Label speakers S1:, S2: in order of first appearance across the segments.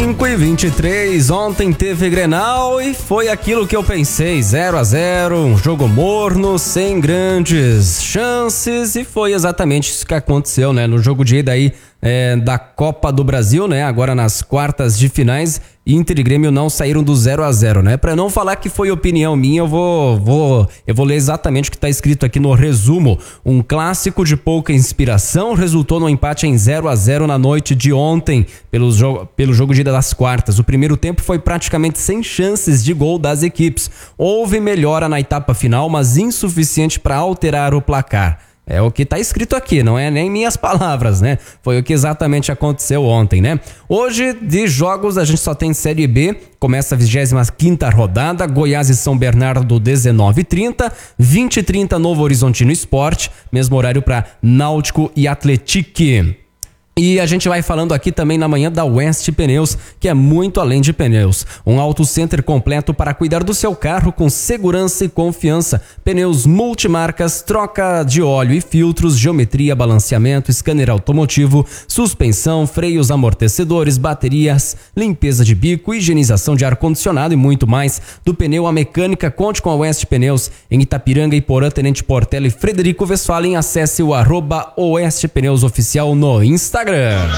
S1: 5h23, ontem teve Grenal e foi aquilo que eu pensei, 0-0, um jogo morno, sem grandes chances, e foi exatamente isso que aconteceu, né? No jogo de ida aí da Copa do Brasil, né? Agora nas quartas de finais, Inter e Grêmio não saíram do 0-0, né? Pra não falar que foi opinião minha, eu vou ler exatamente o que tá escrito aqui no resumo. Um clássico de pouca inspiração resultou no empate em 0-0 na noite de ontem, pelo jogo de ida das quartas. O primeiro tempo foi praticamente sem chances de gol das equipes. Houve melhora na etapa final, mas insuficiente para alterar o placar. É o que tá escrito aqui, não é nem minhas palavras, né? Foi o que exatamente aconteceu ontem, né? Hoje, de jogos, a gente só tem Série B, começa a 25ª rodada, Goiás e São Bernardo, 19h30, 20h30, Novo Horizontino Sport, mesmo horário para Náutico e Atletique. E a gente vai falando aqui também na manhã da West Pneus, que é muito além de pneus. Um auto center completo para cuidar do seu carro com segurança e confiança. Pneus multimarcas, troca de óleo e filtros, geometria, balanceamento, scanner automotivo, suspensão, freios, amortecedores, baterias, limpeza de bico, higienização de ar-condicionado e muito mais. Do pneu à mecânica, conte com a West Pneus em Itapiranga, Iporã, Tenente Portela e Frederico Westphalen. Acesse o @Oeste Pneus Oficial no Instagram.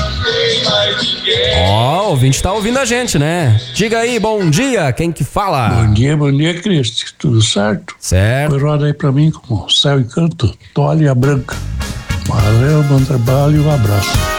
S1: Ó, o ouvinte tá ouvindo a gente, né? Diga aí, bom dia, quem que fala?
S2: Bom dia, Cristi, tudo certo?
S1: Certo.
S2: Roda aí pra mim como Céu e Canto, Toalha Branca. Valeu, bom trabalho e um abraço.